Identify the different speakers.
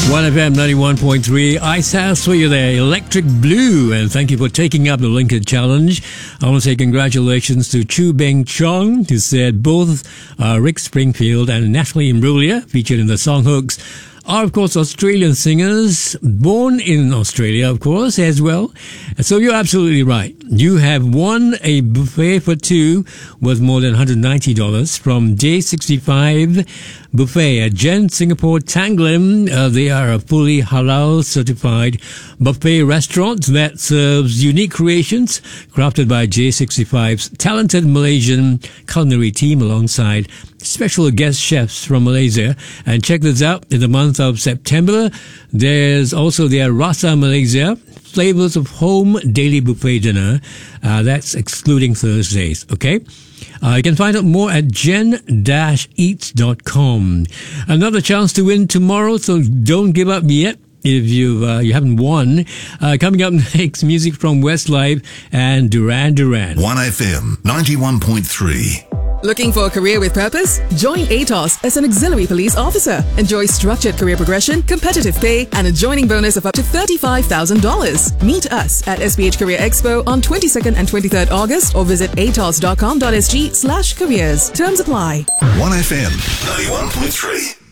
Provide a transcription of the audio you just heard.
Speaker 1: 1FM 91.3, Ice House for you there, Electric Blue, and thank you for taking up the Linked Challenge. I want to say congratulations to Chu Beng Chong, who said both Rick Springfield and Natalie Imbruglia, featured in the song hooks, are of course Australian singers, born in Australia of course as well. So you're absolutely right. You have won a buffet for two worth more than $190 from J65 Buffet at Gen Singapore Tanglin. They are a fully halal certified buffet restaurant that serves unique creations crafted by J65's talented Malaysian culinary team alongside special guest chefs from Malaysia. And check this out, in the month of September, there's also their Rasa Malaysia Flavors of Home Daily Buffet Dinner. That's excluding Thursdays, okay? You can find out more at gen-eats.com. Another chance to win tomorrow, so don't give up yet if you haven't won. Coming up next, music from Westlife and Duran Duran.
Speaker 2: 1FM 91.3.
Speaker 3: Looking for a career with purpose? Join ATOS as an auxiliary police officer. Enjoy structured career progression, competitive pay, and a joining bonus of up to $35,000. Meet us at SPH Career Expo on 22nd and 23rd August or visit atos.com.sg/careers. Terms apply.
Speaker 2: 1FM 91.3.